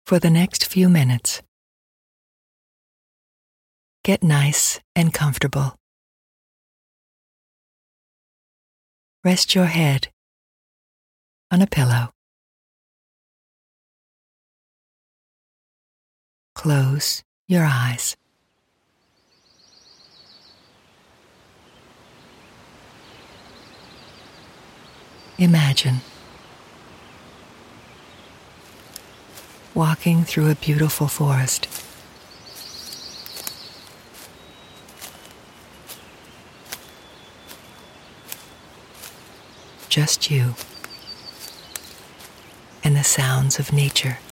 For the next few minutes, get nice and comfortable. Rest your head on a pillow. Close your eyes. Imagine walking through a beautiful forest. Just you and the sounds of nature.